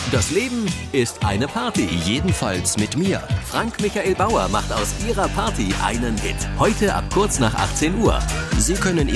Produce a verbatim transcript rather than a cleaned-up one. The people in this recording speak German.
Das Leben ist eine Party. Jedenfalls mit mir. Frank Michael Bauer macht aus ihrer Party einen Hit. Heute ab kurz nach achtzehn Uhr. Sie können